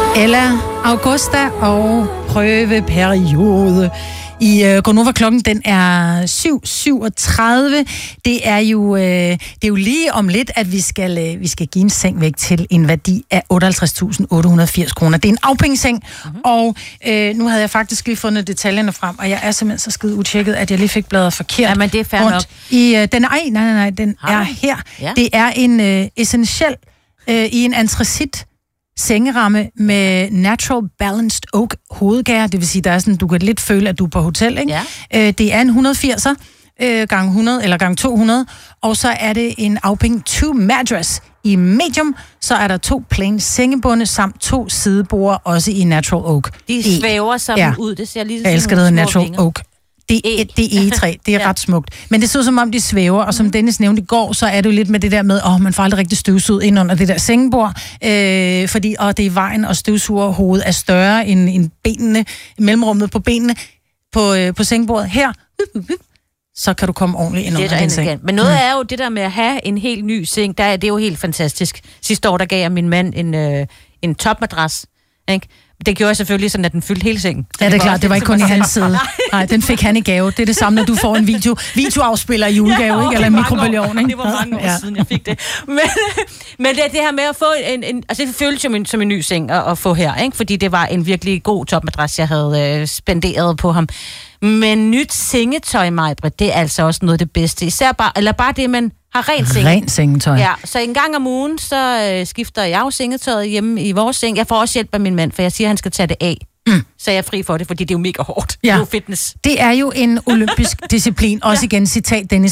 Ella Augusta og prøveperiode. I Gonova klokken, den er 7:37. Det er jo lige om lidt, at vi skal give en seng væk til en værdi af 58.880 kroner. Det er en afpengeseng, og nu havde jeg faktisk lige fundet detaljerne frem, og jeg er simpelthen så skide utjekket, at jeg lige fik bladret forkert. Ja, men det er fair nok. Nej, den er her. Ja. Det er en essentiel i en anthracit sengeramme med natural balanced oak hovedgær, det vil sige, der er sådan, du kan lidt føle, at du er på hotel, ikke? Ja. Det er en 180'er gange 100 eller gange 200, og så er det en Auping 2 mattress i medium, så er der 2 plain sengebunde samt 2 sideborde, også i natural oak. De svæver sammen ud, det ser lige jeg elsker det natural oak. Det er egetræ, det er ret smukt. Men det ser som om, de svæver, og som Dennis nævnte i går, så er det jo lidt med det der med, man får aldrig rigtig støvsuget ind under det der sengebord, fordi det er i vejen, og støvsugerhovedet er større end benene, mellemrummet på benene på sengebordet. Her, så kan du komme ordentligt ind under den seng. Men noget er jo det der med at have en helt ny seng, det er jo helt fantastisk. Sidste år, der gav jeg min mand en topmadras, ikke? Det gjorde jeg selvfølgelig sådan, at den fyldte hele sengen. Ja, det er klart. Det var ikke kun i hans side. Nej, den fik han i gave. Det er det samme, når du får en videoafspiller i julegave, ikke? Eller en mikrobølgeovn, ikke? Det var mange år siden, jeg fik det. Men det her med at få altså det føltes jo som en ny seng at få her, ikke? Fordi det var en virkelig god topmadras, jeg havde spenderet på ham. Men nyt sengetøj, Maj-Brit, det er altså også noget af det bedste. Især bare det, man har rent sengetøj. Ja, så en gang om ugen, så skifter jeg jo sengetøjet hjemme i vores seng. Jeg får også hjælp af min mand, for jeg siger, at han skal tage det af. Så jeg er fri for det, fordi det er jo mega hårdt. Ja. Det er jo fitness. Det er jo en olympisk disciplin. Også igen, citat Dennis